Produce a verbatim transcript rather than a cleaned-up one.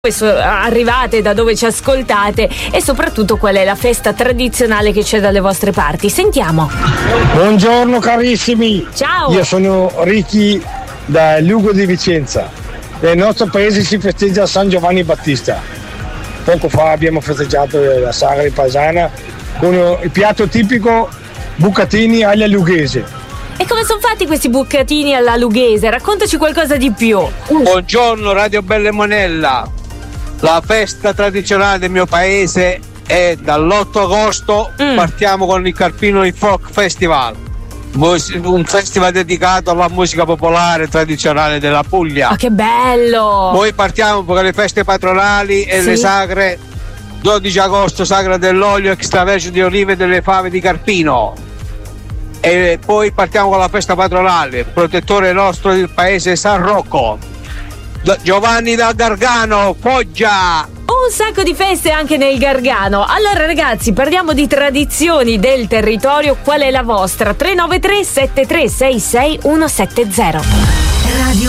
arrivate, da dove ci ascoltate e soprattutto qual è la festa tradizionale che c'è dalle vostre parti. Sentiamo. Buongiorno carissimi. Ciao. Io sono Ricky da Lugo di Vicenza. Nel nostro paese si festeggia San Giovanni Battista. Poco fa abbiamo festeggiato la sagra paesana con il piatto tipico bucatini alla lughese. E come sono fatti questi bucatini alla lughese? Raccontaci qualcosa di più. Buongiorno Radio Belle Monella. La festa tradizionale del mio paese è dall'otto agosto, mm. partiamo con il Carpino Folk Festival, un festival dedicato alla musica popolare tradizionale della Puglia. Ma che bello! Poi partiamo con le feste patronali e sì. le sagre. Dodici agosto sagra dell'olio extravergine di olive e delle fave di Carpino. E poi partiamo con la festa patronale, protettore nostro del paese San Rocco. Giovanni da Gargano, Foggia. Un sacco di feste anche nel Gargano. Allora ragazzi, parliamo di tradizioni del territorio. Qual è la vostra? tre nove tre sette tre sei sei uno sette zero. Radio